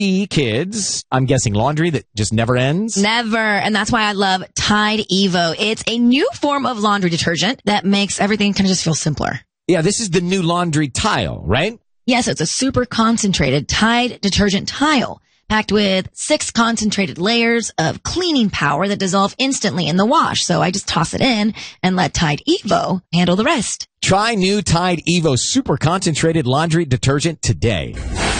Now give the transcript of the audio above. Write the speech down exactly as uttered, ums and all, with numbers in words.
E kids, I'm guessing laundry that just never ends. Never. And that's why I love Tide Evo. It's a new form of laundry detergent that makes everything kind of just feel simpler. Yeah, this is the new laundry tile, right? Yes, it's a super concentrated Tide detergent tile packed with six concentrated layers of cleaning power that dissolve instantly in the wash. So I just toss it in and let Tide Evo handle the rest. Try new Tide Evo super concentrated laundry detergent today.